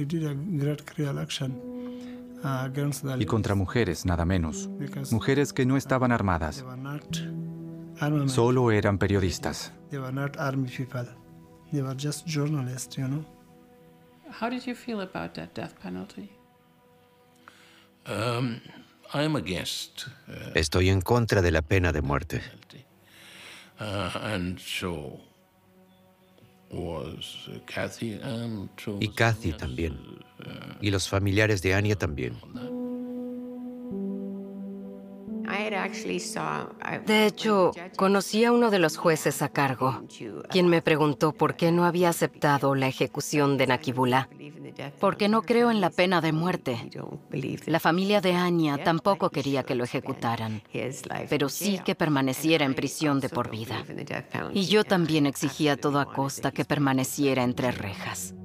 Y contra mujeres, nada menos. Mujeres que no estaban armadas. Solo eran periodistas. How did you feel about that death penalty? I am against Estoy en contra de la pena de muerte. and so was Kathy, and so Y was Kathy Anya's, también. Y los familiares de Anya también. De hecho, conocí a uno de los jueces a cargo, quien me preguntó por qué no había aceptado la ejecución de Nakibullah. Porque no creo en la pena de muerte. La familia de Anya tampoco quería que lo ejecutaran, pero sí que permaneciera en prisión de por vida. Y yo también exigía a toda costa que permaneciera entre rejas.